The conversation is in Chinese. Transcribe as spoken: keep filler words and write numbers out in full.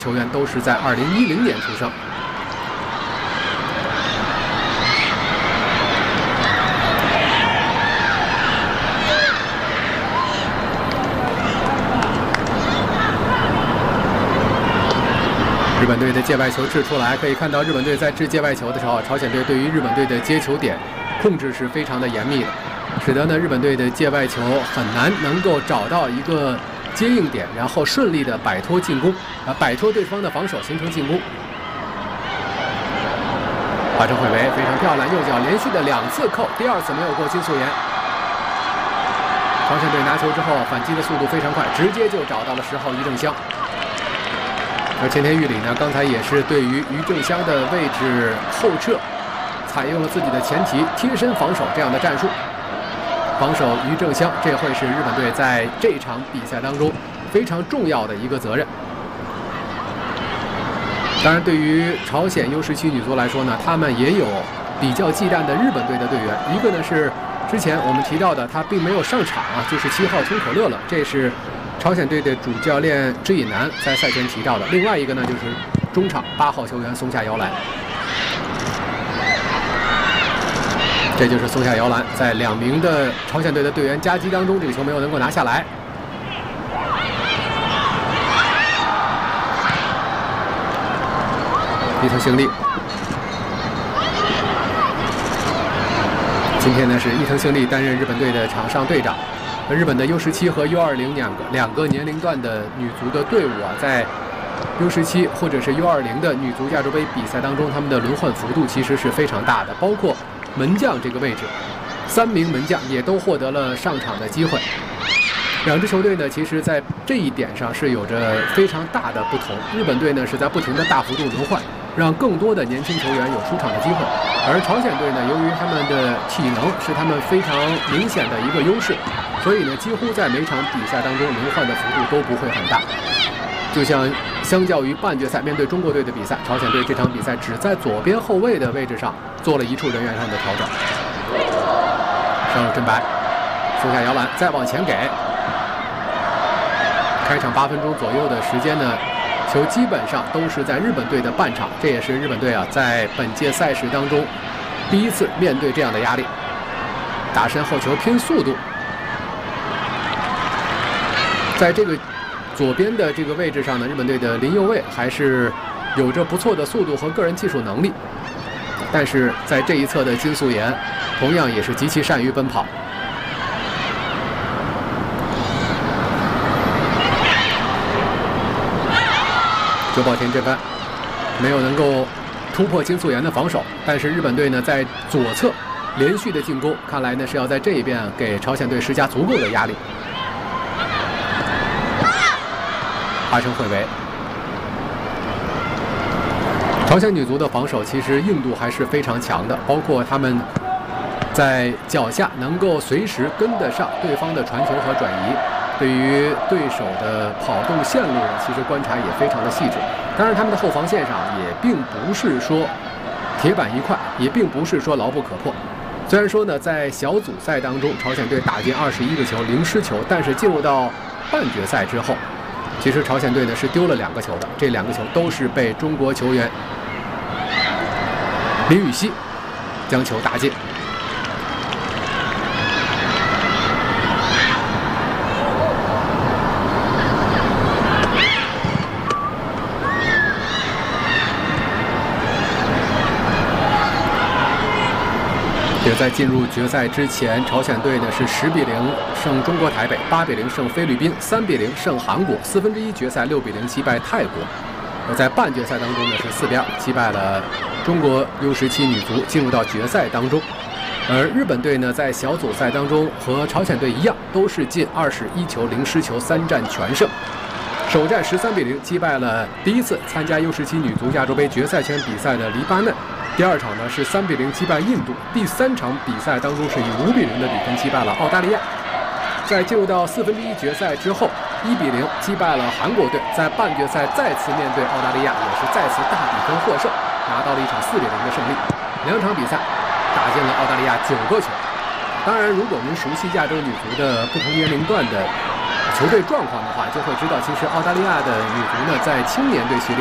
球员都是在二零一零年出生。日本队的界外球掷出来，可以看到日本队在掷界外球的时候，朝鲜队对于日本队的接球点控制是非常的严密的，使得呢日本队的界外球很难能够找到一个接应点，然后顺利的摆脱进攻，啊，摆脱对方的防守，形成进攻。华城惠维非常漂亮，右脚连续的两次扣，第二次没有过金素妍。朝鲜队拿球之后反击的速度非常快，直接就找到了十号于正香。而前田裕理呢，刚才也是对于于正香的位置后撤，采用了自己的前提贴身防守这样的战术。防守于正香，这会是日本队在这场比赛当中非常重要的一个责任。当然，对于朝鲜 U 十七女足来说呢，他们也有比较忌惮的日本队的队员。一个呢是之前我们提到的，他并没有上场啊，就是七号村口乐乐，这是朝鲜队的主教练知野南在赛前提到的。另外一个呢就是中场八号球员松下遥兰。这就是松下遥兰在两名的朝鲜队的队员夹击当中，这个球没有能够拿下来。伊藤幸利，今天呢是伊藤幸利担任日本队的场上队长。日本的 U 十七和 U 二零两个两个年龄段的女足的队伍啊，在 U 十七或者是 U 二零的女足亚洲杯比赛当中，他们的轮换幅度其实是非常大的，包括门将这个位置，三名门将也都获得了上场的机会。两支球队呢，其实在这一点上是有着非常大的不同。日本队呢是在不停的大幅度轮换，让更多的年轻球员有出场的机会。而朝鲜队呢，由于他们的体能是他们非常明显的一个优势，所以呢，几乎在每场比赛当中轮换的幅度都不会很大。就像相较于半决赛面对中国队的比赛，朝鲜队这场比赛只在左边后卫的位置上做了一处人员上的调整。上入真白，松下遥兰再往前给。开场八分钟左右的时间呢，球基本上都是在日本队的半场，这也是日本队啊在本届赛事当中第一次面对这样的压力。打身后球拼速度，在这个左边的这个位置上呢，日本队的林右卫还是有着不错的速度和个人技术能力，但是在这一侧的金素妍同样也是极其善于奔跑。久保田这番没有能够突破金素妍的防守，但是日本队呢在左侧连续的进攻，看来呢是要在这一边给朝鲜队施加足够的压力。华城惠维，朝鲜女足的防守其实硬度还是非常强的，包括他们在脚下能够随时跟得上对方的传球和转移。对于对手的跑动线路，其实观察也非常的细致。当然，他们的后防线上也并不是说铁板一块，也并不是说牢不可破。虽然说呢，在小组赛当中，朝鲜队打进二十一个球，零失球，但是进入到半决赛之后，其实朝鲜队呢是丢了两个球的，这两个球都是被中国球员林禹锡将球打进。也在进入决赛之前，朝鲜队呢是十比零胜中国台北，八比零胜菲律宾，三比零胜韩国，四分之一决赛六比零击败泰国。而在半决赛当中呢是四比二击败了中国 U 十七女足，进入到决赛当中。而日本队呢在小组赛当中和朝鲜队一样，都是进二十一球，零失球，三战全胜。首战十三比零击败了第一次参加 U 十七女足亚洲杯决赛圈比赛的黎巴嫩。第二场呢是三比零击败印度，第三场比赛当中是以五比零的比分击败了澳大利亚。在进入到四分之一决赛之后，一比零击败了韩国队，在半决赛再次面对澳大利亚，也是再次大比分获胜，拿到了一场四比零的胜利。两场比赛打进了澳大利亚九个球。当然，如果您熟悉亚洲女足的不同年龄段的球球队状况的话，就会知道，其实澳大利亚的女足呢，在青年队系列